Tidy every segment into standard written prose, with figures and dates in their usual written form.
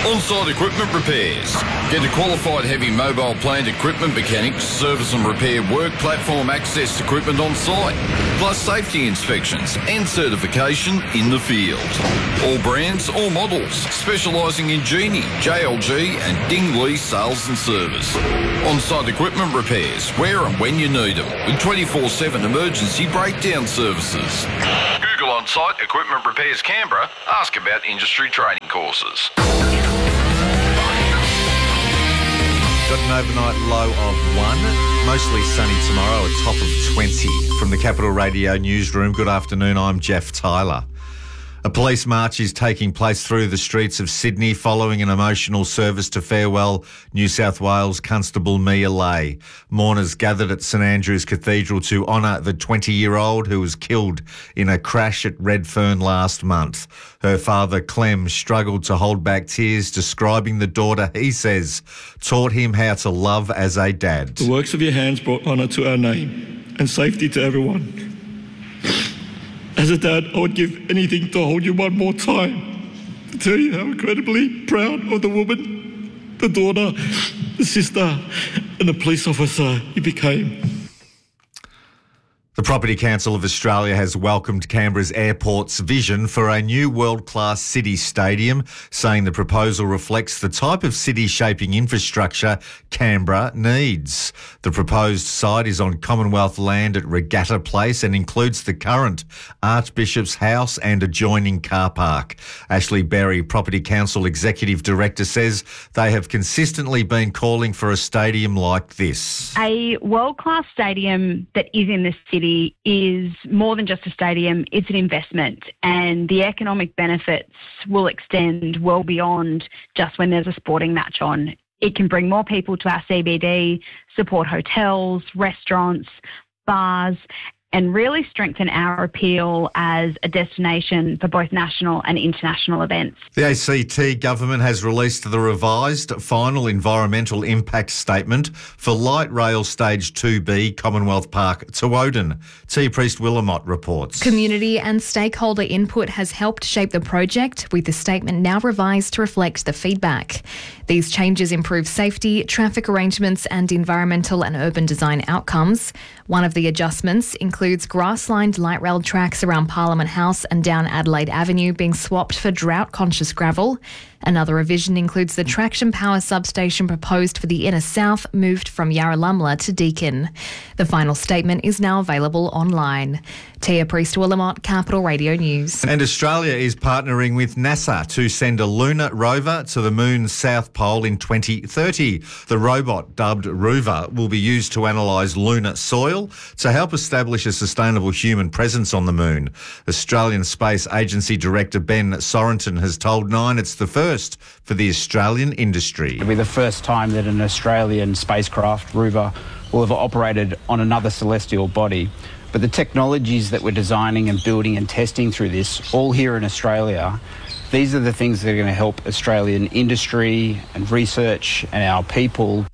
On-site equipment repairs. Get a qualified heavy mobile plant equipment mechanic to service and repair work platform access equipment on site, plus safety inspections and certification in the field. All brands, all models, specialising in Genie, JLG and Ding Lee sales and service. On-site equipment repairs, where and when you need them, with 24/7 emergency breakdown services. Google On-site Equipment Repairs Canberra. Ask about industry training courses. Got an overnight low of 1, mostly sunny tomorrow, a top of 20. From the Capital Radio Newsroom, good afternoon, I'm Jeff Tyler. A police march is taking place through the streets of Sydney following an emotional service to farewell New South Wales Constable Mia Lay. Mourners gathered at St Andrew's Cathedral to honour the 20-year-old who was killed in a crash at Redfern last month. Her father, Clem, struggled to hold back tears, describing the daughter he says taught him how to love as a dad. The works of your hands brought honour to our name and safety to everyone. As a dad, I would give anything to hold you one more time, to tell you how incredibly proud of the woman, the daughter, the sister and the police officer you became. The Property Council of Australia has welcomed Canberra's airport's vision for a new world-class city stadium, saying the proposal reflects the type of city-shaping infrastructure Canberra needs. The proposed site is on Commonwealth land at Regatta Place and includes the current Archbishop's House and adjoining car park. Ashley Berry, Property Council Executive Director, says they have consistently been calling for a stadium like this. A world-class stadium that is in the city is more than just a stadium, it's an investment, and the economic benefits will extend well beyond just when there's a sporting match on. It can bring more people to our CBD, support hotels, restaurants, bars, and really strengthen our appeal as a destination for both national and international events. The ACT government has released the revised final environmental impact statement for Light Rail Stage 2B Commonwealth Park to Woden. Tia Priest-Willamott reports. Community and stakeholder input has helped shape the project, with the statement now revised to reflect the feedback. These changes improve safety, traffic arrangements and environmental and urban design outcomes. One of the adjustments includes grass-lined light rail tracks around Parliament House and down Adelaide Avenue being swapped for drought-conscious gravel. Another revision includes the traction power substation proposed for the inner south moved from Yarralumla to Deakin. The final statement is now available online. Tia Priest-Willamott, Capital Radio News. And Australia is partnering with NASA to send a lunar rover to the moon's south pole in 2030. The robot, dubbed Rover, will be used to analyse lunar soil to help establish a sustainable human presence on the moon. Australian Space Agency Director Ben Sorenton has told Nine it's the first for the Australian industry. It'll be the first time that an Australian spacecraft, Rover, will have operated on another celestial body. But the technologies that we're designing and building and testing through this, all here in Australia, these are the things that are going to help Australian industry and research and our people.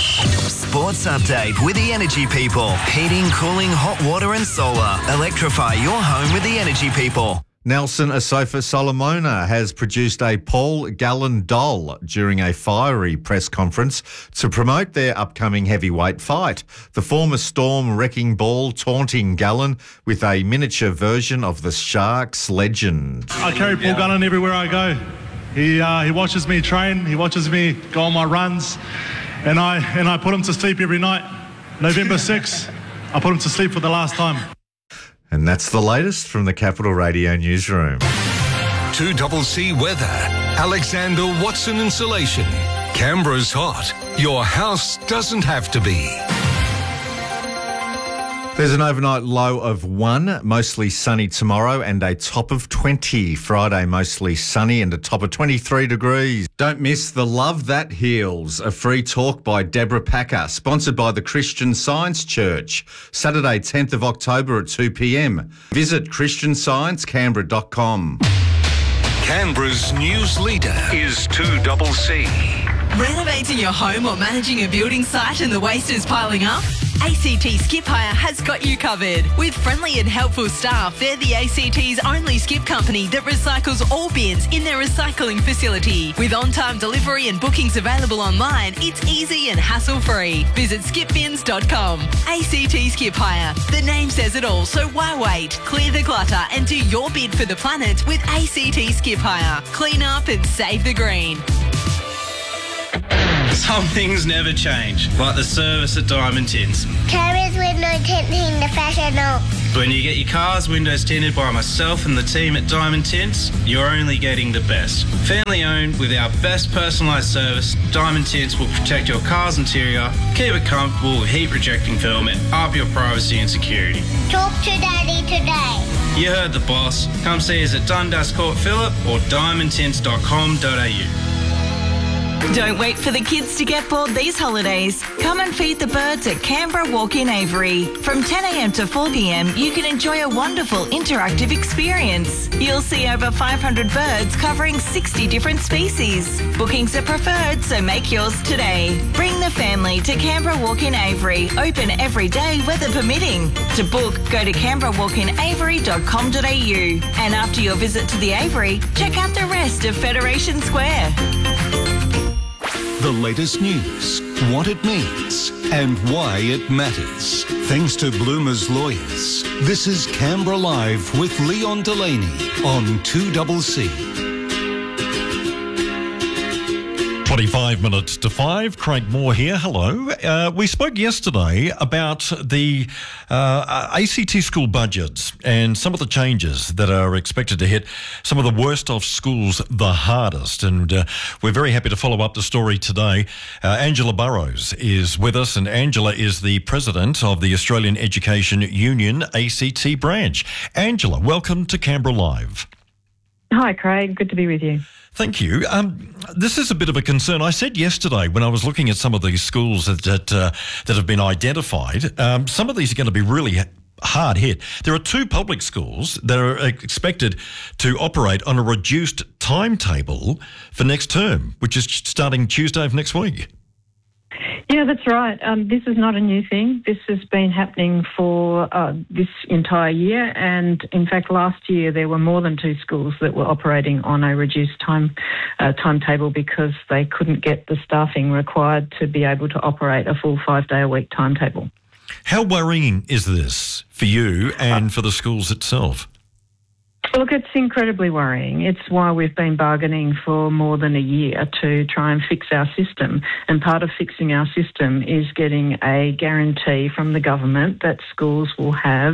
Sports update with the Energy People. Heating, cooling, hot water and solar. Electrify your home with the Energy People. Nelson Asofa Solomona has produced a Paul Gallen doll during a fiery press conference to promote their upcoming heavyweight fight. The former Storm wrecking ball taunting Gallen with a miniature version of the Sharks legend. I carry Paul Gallen everywhere I go. He watches me train, he watches me go on my runs, and I put him to sleep every night. November 6th, I put him to sleep for the last time. And that's the latest from the Capital Radio Newsroom. 2CC Weather. Alexander Watson Insulation. Canberra's hot. Your house doesn't have to be. There's an overnight low of 1, mostly sunny tomorrow, and a top of 20. Friday, mostly sunny and a top of 23 degrees. Don't miss the Love That Heals, a free talk by Deborah Packer, sponsored by the Christian Science Church. Saturday, 10th of October at 2 p.m. Visit christiansciencecanberra.com. Canberra's news leader is 2CC. Renovating your home or managing a building site and the waste is piling up? ACT Skip Hire has got you covered. With friendly and helpful staff, they're the ACT's only skip company that recycles all bins in their recycling facility. With on-time delivery and bookings available online, it's easy and hassle-free. Visit skipbins.com. ACT Skip Hire. The name says it all, so why wait? Clear the clutter and do your bid for the planet with ACT Skip Hire. Clean up and save the green. Some things never change, like the service at Diamond Tints. Carrier's window tinting professional. When you get your car's windows tinted by myself and the team at Diamond Tints, you're only getting the best. Family owned with our best personalised service, Diamond Tints will protect your car's interior, keep it comfortable with heat rejecting film and up your privacy and security. Talk to Daddy today. You heard the boss. Come see us at Dundas Court Phillip or diamondtints.com.au. Don't wait for the kids to get bored these holidays. Come and feed the birds at Canberra Walk-in Avery. From 10 a.m. to 4 p.m, you can enjoy a wonderful interactive experience. You'll see over 500 birds covering 60 different species. Bookings are preferred, so make yours today. Bring the family to Canberra Walk-in Avery, open every day, weather permitting. To book, go to canberrawalkinavery.com.au. And after your visit to the Avery, check out the rest of Federation Square. The latest news, what it means, and why it matters. Thanks to Bloomer's Lawyers. This is Canberra Live with Leon Delaney on 2CC. 25 minutes to 5. Craig Moore here. Hello. We spoke yesterday about the ACT school budgets and some of the changes that are expected to hit some of the worst off schools the hardest. And we're very happy to follow up the story today. Angela Burrows is with us, and Angela is the president of the Australian Education Union ACT branch. Angela, welcome to Canberra Live. Hi, Craig. Good to be with you. Thank you. This is a bit of a concern. I said yesterday when I was looking at some of these schools that have been identified, some of these are going to be really hard hit. There are 2 public schools that are expected to operate on a reduced timetable for next term, which is starting Tuesday of next week. Yeah, that's right. This is not a new thing. This has been happening for this entire year. And in fact, last year there were more than 2 schools that were operating on a reduced timetable because they couldn't get the staffing required to be able to operate a full 5-day-a-week timetable. How worrying is this for you and for the schools itself? Look, it's incredibly worrying. It's why we've been bargaining for more than a year to try and fix our system. And part of fixing our system is getting a guarantee from the government that schools will have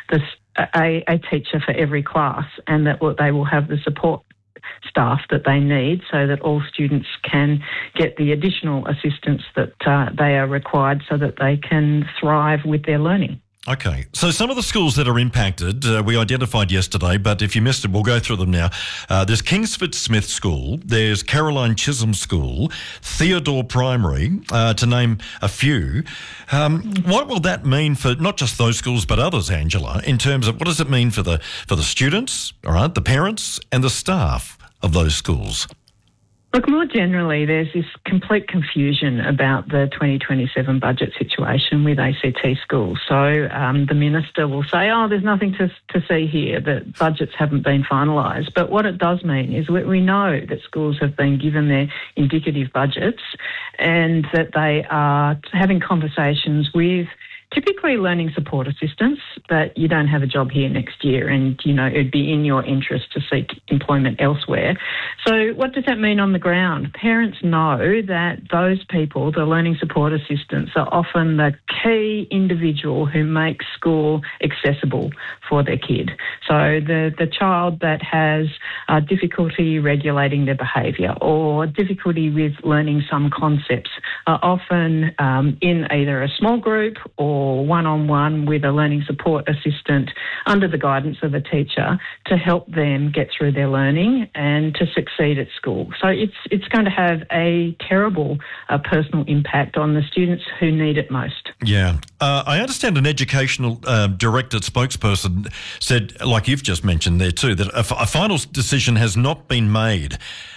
a teacher for every class, and that they will have the support staff that they need so that all students can get the additional assistance that they are required so that they can thrive with their learning. Okay, so some of the schools that are impacted, we identified yesterday, but if you missed it, we'll go through them now. There's Kingsford Smith School, there's Caroline Chisholm School, Theodore Primary, to name a few. What will that mean for not just those schools but others, Angela, in terms of what does it mean for the students, all right, the parents and the staff of those schools? Look, more generally, there's this complete confusion about the 2027 budget situation with ACT schools. So the minister will say, there's nothing to see here, that budgets haven't been finalised. But what it does mean is we know that schools have been given their indicative budgets and that they are having conversations with typically learning support assistants, that you don't have a job here next year and, it'd be in your interest to seek employment elsewhere. So what does that mean on the ground? Parents know that those people, the learning support assistants, are often the key individual who makes school accessible for their kid. So the child that has difficulty regulating their behaviour or difficulty with learning some concepts are often in either a small group or one-on-one with a learning support assistant under the guidance of a teacher to help them get through their learning and to succeed at school. So it's going to have a terrible personal impact on the students who need it most. Yeah. I understand an educational director spokesperson said, like you've just mentioned there too, that a final decision has not been made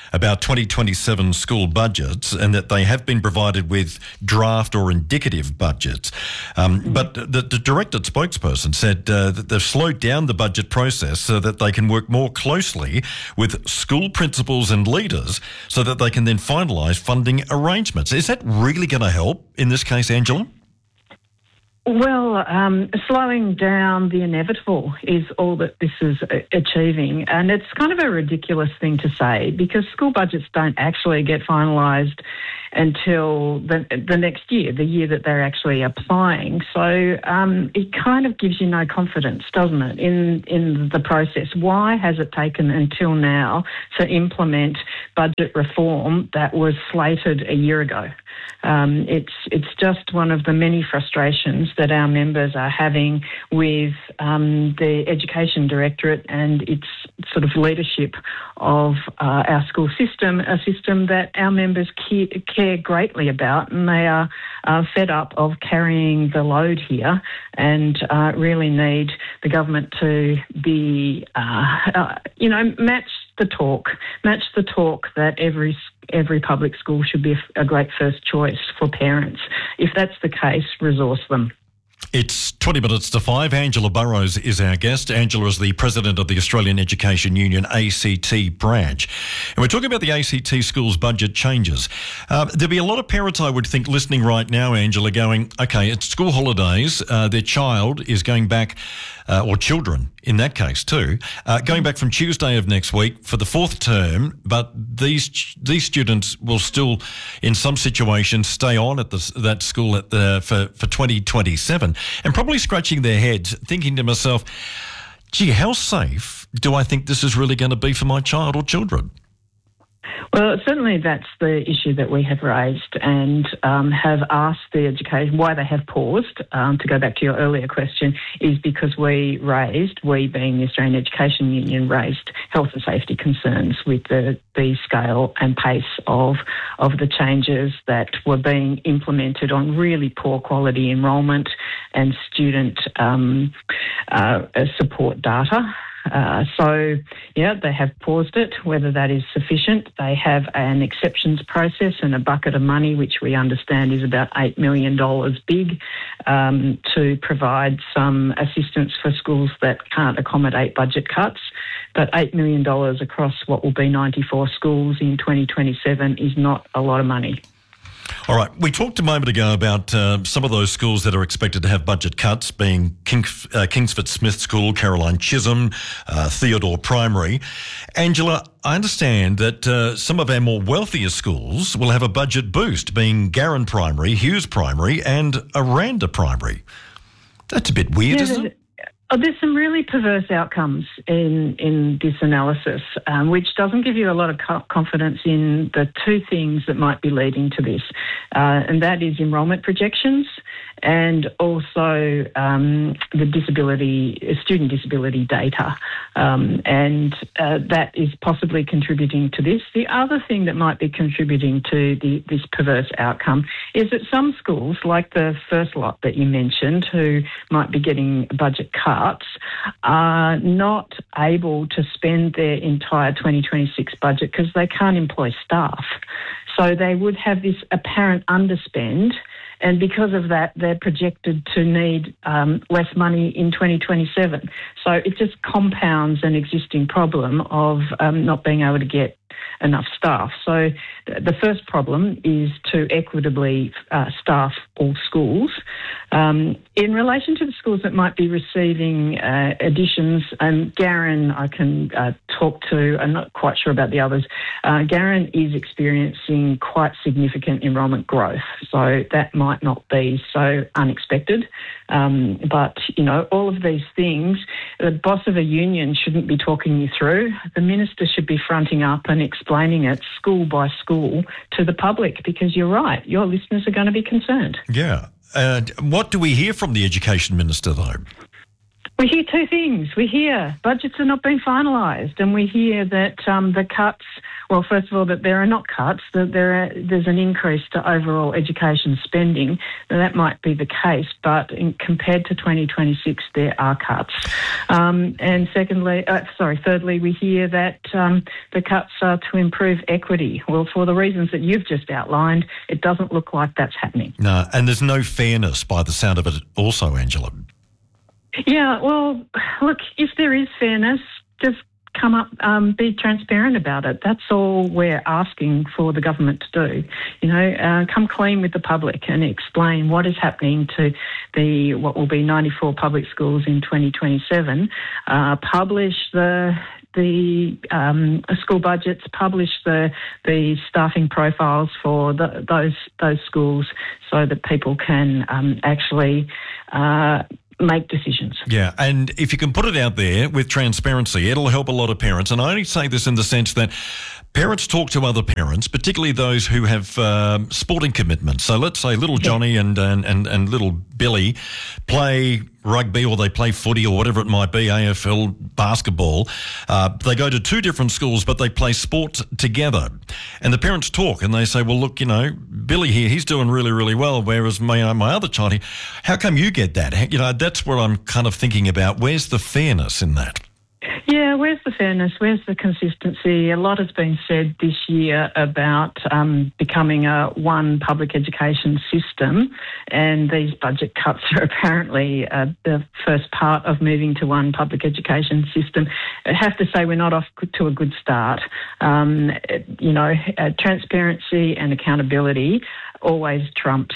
about 2027 school budgets and that they have been provided with draft or indicative budgets. But the directed spokesperson said that they've slowed down the budget process so that they can work more closely with school principals and leaders so that they can then finalise funding arrangements. Is that really going to help in this case, Angela? Well, slowing down the inevitable is all that this is achieving. And it's kind of a ridiculous thing to say because school budgets don't actually get finalised until the next year, the year that they're actually applying. So it kind of gives you no confidence, doesn't it, in the process. Why has it taken until now to implement budget reform that was slated a year ago? It's just one of the many frustrations that our members are having with the Education Directorate and its sort of leadership of our school system, a system that our members care greatly about, and they are fed up of carrying the load here and really need the government to be, match the talk that every public school should be a great first choice for parents. If that's the case, resource them. It's 20 minutes to 5. Angela Burrows is our guest. Angela is the president of the Australian Education Union ACT branch. And we're talking about the ACT schools budget changes. There'll be a lot of parents, I would think, listening right now, Angela, going, OK, it's school holidays. Their child is going back, or children in that case too, going back from Tuesday of next week for the fourth term. But these students will still, in some situations, stay on at that school for 2027. And probably scratching their heads, thinking to myself, gee, how safe do I think this is really going to be for my child or children? Well, certainly that's the issue that we have raised and have asked the education, why they have paused, to go back to your earlier question, is because we being the Australian Education Union, raised health and safety concerns with the scale and pace of the changes that were being implemented on really poor quality enrolment and student support data. They have paused it. Whether that is sufficient, they have an exceptions process and a bucket of money, which we understand is about $8 million big, to provide some assistance for schools that can't accommodate budget cuts. But $8 million across what will be 94 schools in 2027 is not a lot of money. All right. We talked a moment ago about some of those schools that are expected to have budget cuts, being Kingsford Smith School, Caroline Chisholm, Theodore Primary. Angela, I understand that some of our more wealthier schools will have a budget boost, being Garran Primary, Hughes Primary and Aranda Primary. That's a bit weird, isn't it? There's some really perverse outcomes in this analysis, which doesn't give you a lot of confidence in the two things that might be leading to this, and that is enrolment projections and also the student disability data, and that is possibly contributing to this. The other thing that might be contributing to this perverse outcome is that some schools, like the first lot that you mentioned, who might be getting budget cuts, are not able to spend their entire 2026 budget because they can't employ staff. So they would have this apparent underspend, and because of that, they're projected to need less money in 2027. So it just compounds an existing problem of not being able to get enough staff. So the first problem is to equitably staff all schools. In relation to the schools that might be receiving additions, Garran I can talk to, I'm not quite sure about the others. Garran is experiencing quite significant enrolment growth, so that might not be so unexpected. But, all of these things, the boss of a union shouldn't be talking you through. The minister should be fronting up and explaining it school by school to the public, because you're right, your listeners are going to be concerned. Yeah. What do we hear from the Education Minister, though? We hear two things. We hear budgets are not being finalised, and we hear that the cuts, well, first of all, that there are not cuts, that there's an increase to overall education spending. Now, that might be the case, but compared to 2026, there are cuts. And thirdly, we hear that the cuts are to improve equity. Well, for the reasons that you've just outlined, it doesn't look like that's happening. No, and there's no fairness by the sound of it also, Angela. Yeah, well, look, if there is fairness, just come up, be transparent about it. That's all we're asking for the government to do. You know, come clean with the public and explain what is happening to what will be 94 public schools in 2027. Publish the school budgets, publish the staffing profiles for those schools so that people can actually make decisions. Yeah, and if you can put it out there with transparency, it'll help a lot of parents. And I only say this in the sense that parents talk to other parents, particularly those who have sporting commitments. So let's say little Johnny and little Billy play rugby, or they play footy, or whatever it might be, AFL, basketball. They go to two different schools, but they play sport together. And the parents talk and they say, well, look, you know, Billy here, he's doing really, really well, whereas my other child here, how come you get that? You know, that's where I'm kind of thinking about, where's the fairness in that? Yeah, where's the fairness? Where's the consistency? A lot has been said this year about becoming a one public education system, and these budget cuts are apparently the first part of moving to one public education system. I have to say we're not off to a good start. Transparency and accountability always trumps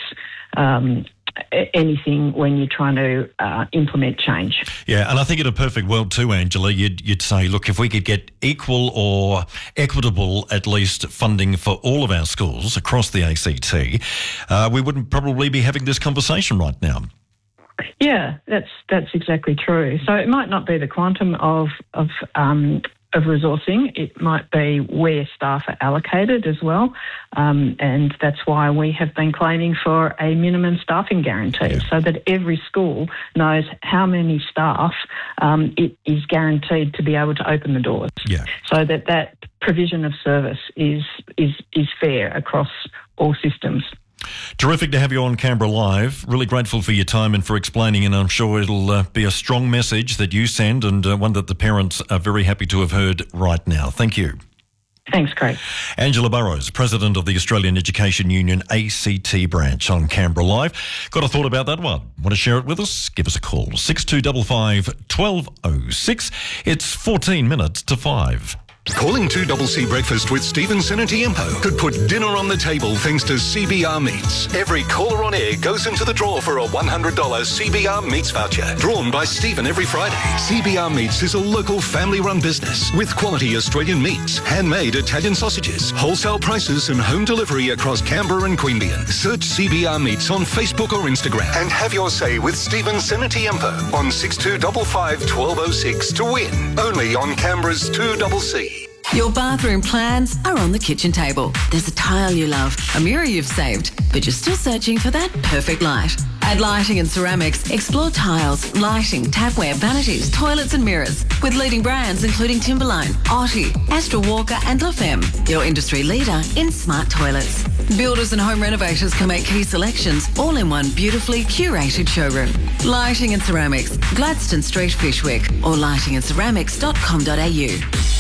anything when you're trying to implement change. Yeah, and I think in a perfect world too, Angela, you'd say, look, if we could get equal or equitable, at least, funding for all of our schools across the ACT, we wouldn't probably be having this conversation right now. Yeah, that's exactly true. So it might not be the quantum of resourcing, it might be where staff are allocated as well, and that's why we have been claiming for a minimum staffing guarantee, so that every school knows how many staff it is guaranteed to be able to open the doors, so that provision of service is fair across all systems. Terrific to have you on Canberra Live. Really grateful for your time and for explaining, and I'm sure it'll be a strong message that you send, and one that the parents are very happy to have heard right now. Thank you. Thanks, Craig. Angela Burrows, President of the Australian Education Union ACT branch on Canberra Live. Got a thought about that one? Want to share it with us? Give us a call. 6255 1206. It's 14 minutes to 5. Calling 2CC Breakfast with Stephen Senatiempo could put dinner on the table thanks to CBR Meats. Every caller on air goes into the draw for a $100 CBR Meats voucher, drawn by Stephen every Friday. CBR Meats is a local family-run business with quality Australian meats, handmade Italian sausages, wholesale prices and home delivery across Canberra and Queanbeyan. Search CBR Meats on Facebook or Instagram and have your say with Stephen Senatiempo on 6255 1206 to win. Only on Canberra's 2CC. Your bathroom plans are on the kitchen table. There's a tile you love, a mirror you've saved, but you're still searching for that perfect light. At Lighting and Ceramics, explore tiles, lighting, tapware, vanities, toilets and mirrors with leading brands including Timberline, Otti, Astra Walker and La Femme, your industry leader in smart toilets. Builders and home renovators can make key selections all in one beautifully curated showroom. Lighting and Ceramics, Gladstone Street, Fyshwick, or lightingandceramics.com.au.